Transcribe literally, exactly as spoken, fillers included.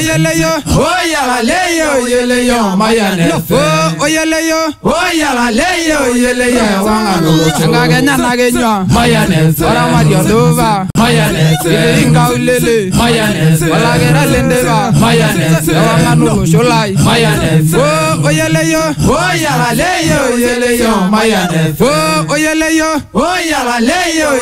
oyeleyo, oyalaleyo, oyeleyo, mayonnaise. oyeleyo, oyalaleyo, oyeleyo, wangalucho. ngakenya nakenya, mayonnaise. ora madiyodova, mayonnaise. inga ulele, mayonnaise. olagera lendeva, mayonnaise. wangalucho lai, mayonnaise. oyeleyo, oyalaleyo, oyeleyo, mayonnaise. oyeleyo, oyalaleyo.